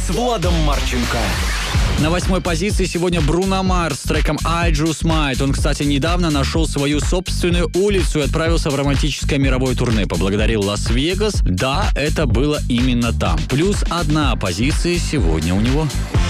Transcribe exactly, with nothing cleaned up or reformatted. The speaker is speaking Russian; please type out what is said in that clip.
с Владом Марченко. На восьмой позиции сегодня Бруно Марс с треком I Just Might. Он, кстати, недавно нашел свою собственную улицу и отправился в романтическое мировое турне. Поблагодарил Лас-Вегас. Да, это было именно там. Плюс одна позиция сегодня у него.